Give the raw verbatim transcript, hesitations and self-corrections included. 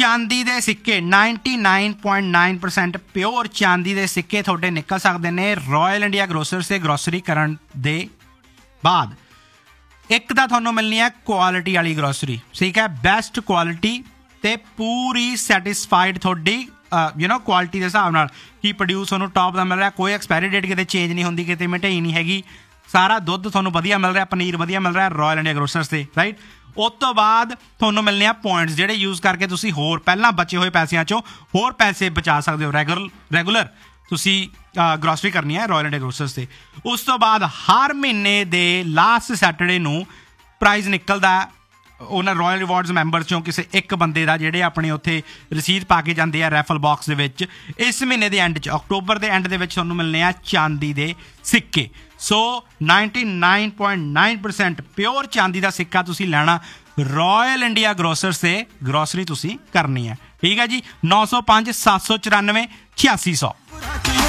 ਚਾਂਦੀ ਦੇ ਸਿੱਕੇ ninety nine point nine percent pure ਚਾਂਦੀ ਦੇ ਸਿੱਕੇ ਤੁਹਾਡੇ ਨਿਕਲ ਸਕਦੇ ਨੇ ਰਾਇਲ ਇੰਡੀਆ ਗਰੋਸਰਸ ਤੇ ਗਰੋਸਰੀ ਕਰਨ ਦੇ ਬਾਅਦ। ਇੱਕ ਤਾਂ ਤੁਹਾਨੂੰ ਮਿਲਣੀ ਹੈ ਕੁਆਲਿਟੀ ਵਾਲੀ ਗਰੋਸਰੀ, ਠੀਕ ਹੈ, ਬੈਸਟ ਕੁਆਲਿਟੀ ਅਤੇ ਪੂਰੀ ਸੈਟਿਸਫਾਈਡ ਤੁਹਾਡੀ ਯੂ ਨੋ ਕੁਆਲਿਟੀ ਦੇ ਹਿਸਾਬ ਨਾਲ ਕੀ ਪ੍ਰੋਡਿਊਸ ਤੁਹਾਨੂੰ ਟੌਪ ਦਾ ਮਿਲ ਰਿਹਾ, ਕੋਈ ਐਕਸਪਾਇਰੀ ਡੇਟ ਕਿਤੇ ਚੇਂਜ ਨਹੀਂ ਹੁੰਦੀ, ਕਿਤੇ ਮਿਟਾਈ ਨਹੀਂ ਹੈਗੀ, ਸਾਰਾ ਦੁੱਧ ਤੁਹਾਨੂੰ ਵਧੀਆ ਮਿਲ ਰਿਹਾ, ਪਨੀਰ ਵਧੀਆ ਮਿਲ ਰਿਹਾ ਰਾਇਲ ਇੰਡੀਆ ਗਰੋਸਰਸ 'ਤੇ, ਰਾਈਟ। ਉਸ ਤੋਂ ਬਾਅਦ ਤੁਹਾਨੂੰ ਮਿਲਣੇ ਆ ਪੁਆਇੰਟਸ ਜਿਹੜੇ ਯੂਜ਼ ਕਰਕੇ ਤੁਸੀਂ ਹੋਰ ਪਹਿਲਾਂ ਬਚੇ ਹੋਏ ਪੈਸਿਆਂ 'ਚੋਂ ਹੋਰ ਪੈਸੇ ਬਚਾ ਸਕਦੇ ਹੋ ਰੈਗੂਲਰ ਰੈਗੂਲਰ ਤੁਸੀਂ ਗਰੋਸਰੀ ਕਰਨੀ ਹੈ ਰਾਇਲ ਇੰਡੀਆ ਗਰੋਸਰਸ 'ਤੇ। ਉਸ ਤੋਂ ਬਾਅਦ ਹਰ ਮਹੀਨੇ ਦੇ ਲਾਸਟ ਸੈਟਰਡੇ ਨੂੰ ਪ੍ਰਾਈਜ਼ ਨਿਕਲਦਾ ਉਹਨਾਂ ਰਾਇਲ ਰਿਵਾਰਡਸ ਮੈਂਬਰ 'ਚੋਂ ਕਿਸੇ ਇੱਕ ਬੰਦੇ ਦਾ, ਜਿਹੜੇ ਆਪਣੇ ਉੱਥੇ ਰਸੀਦ ਪਾ ਕੇ ਜਾਂਦੇ ਆ ਰੈਫਲ ਬਾਕਸ ਦੇ ਵਿੱਚ। ਇਸ ਮਹੀਨੇ ਦੇ ਐਂਡ 'ਚ ਅਕਤੂਬਰ ਦੇ ਐਂਡ ਦੇ ਵਿੱਚ ਤੁਹਾਨੂੰ ਮਿਲਣੇ ਆ ਚਾਂਦੀ ਦੇ ਸਿੱਕੇ। ਸੋ ninety nine point nine percent pure ਚਾਂਦੀ ਦਾ ਸਿੱਕਾ ਤੁਸੀਂ ਲੈਣਾ ਰਾਇਲ ਇੰਡੀਆ ਗਰੋਸਰਸ 'ਤੇ ਗਰੋਸਰੀ ਤੁਸੀਂ ਕਰਨੀ ਹੈ, ਠੀਕ ਹੈ ਜੀ। ਨੌ ਸੌ ਪੰਜ ਸੱਤ ਸੌ ਚੁਰਾਨਵੇਂ ਛਿਆਸੀ ਸੌ।